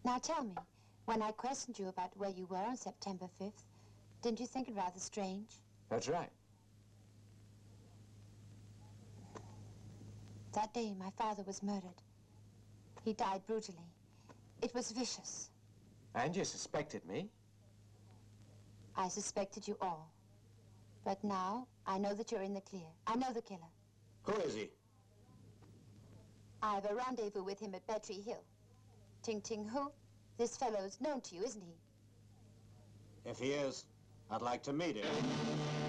Now tell me, when I questioned you about where you were on September 5th, didn't you think it rather strange? That's right. That day, my father was murdered. He died brutally. It was vicious. And you suspected me? I suspected you all. But now, I know that you're in the clear. I know the killer. Who is he? I have a rendezvous with him at Bettree Hill. Ting Ting who? This fellow's known to you, isn't he? If he is, I'd like to meet him.